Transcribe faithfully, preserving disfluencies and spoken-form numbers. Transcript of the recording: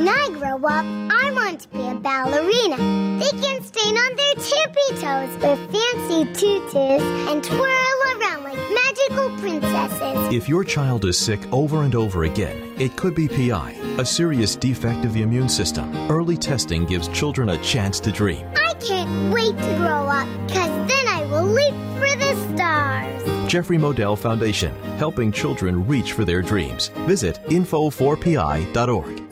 When I grow up, I want to be a ballerina. They can stand on their tippy toes with fancy tutus and twirl around like magical princesses. If your child is sick over and over again, it could be P I, a serious defect of the immune system. Early testing gives children a chance to dream. I can't wait to grow up, because then I will leap for the stars. Jeffrey Modell Foundation, helping children reach for their dreams. Visit info four p i dot org.